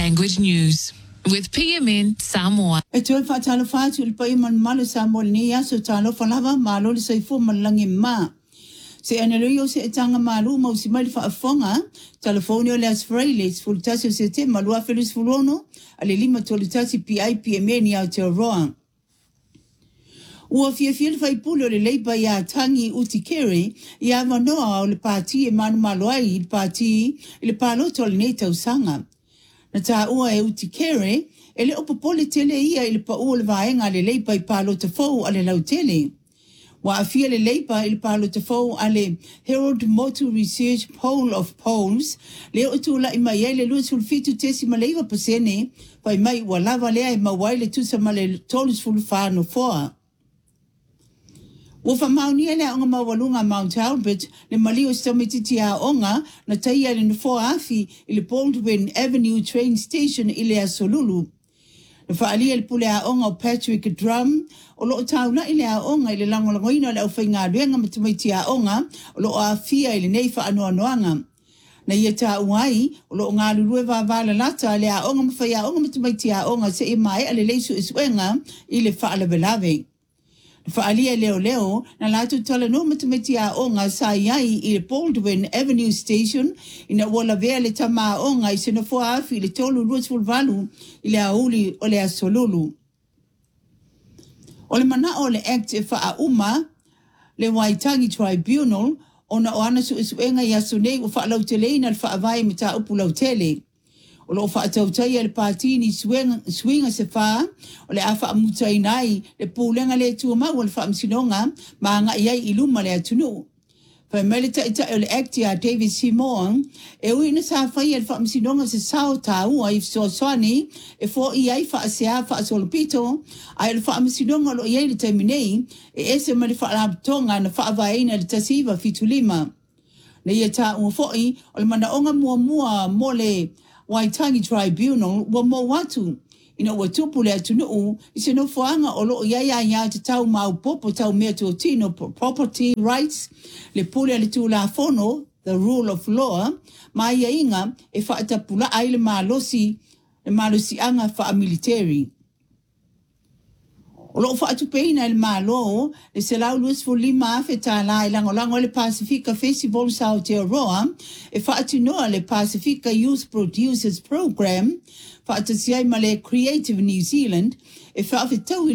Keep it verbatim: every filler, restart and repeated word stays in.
Language News with P M N Samoa. E toi whaatalo whaatu il pai man malu Samoa ni aso talo whalava malo li saifu malangi ma. Se anelio se etanga malu mau si mai whaafonga, telefoni o leas frailes, fultasi o se te malua felis fulono, ale lima tolitasi P I P M N i Aotearoa. Ua fia fia fai pule o le leipa ia tangi uti kere, ia wanoa o le pāti e manu maloai i le pāti i le pālo tole nei tausanga. Na tā ua e uti kere, e le opopole tele ia i le pa ua le vaenga le leipa i pālo te fau a le lau tele. Wa afia le leipa i le pālo te fau a le Herald Motu Research Poll of Polls, le o tūla i mai e le lua sulfitu tesi ma leiva pasene, pai mai ua lava lea i mawai le tusa ma le tolus fulu whāno foa. Ua whamauni ele onga mawalunga Mount Albert le malio stamititi a onga na taia le nufo afi i le Baldwin Avenue train station i le Asolulu. Le whaalia le pule a onga o Patrick Drum o loo tauna i le a onga i le langolangoina le au whainga ruenga matumiti a onga o loo a fia i le neifa anoa noanga. Na ia tā uai o loo ngā lulue wāwāla lata le a onga mawhai a onga matumiti a onga se i mai a le leisu isuenga i le whaalawelawe. Whaalia leo leo na latu tala no matameti a onga sa iai i le Baldwin Avenue Station ina wala vea le tama onga i sena fua afi le tolu luasful valu i le auli o le asolulu. O le mana o le act e wha uma le Waitangi Tribunal ona o ana su isuenga i asunei o wha lau tele ina le wha avai me ta upu lau tele. O lo fa tautai le pati ni swing swinga se fa o le afa mutai nai le pulenga le tu ma wal fa msinonga ma nga ia i luma le atunu fa melita ita le actia David Simon e uina sa fa ia fa msinonga se sao ta u ai so soni e fo ia fa se fa so pito ai fa msinonga lo ia le terminei e ese ma le fa la tonga na fa vaina le tasiva fitulima le ia ta u fo i o le mana onga mua mua mole Waitangi Tribunal wa mo watu ina wa tupu le atunu i se no fuanga o lo ia ia ia te tau mau popo tau mea tu tino property rights le pule le tu la fono the rule of law ma ia inga e whaata pula ai le malosi le malosi anga wha military. O lo whaatu peina le malo le se lau luas fo lima afe tā la i lango lango le Pacifica Festival sa Aotearoa e whaatu noa le Pacifica Youth Producers Program whaatu siai ma le Creative New Zealand e whaafetau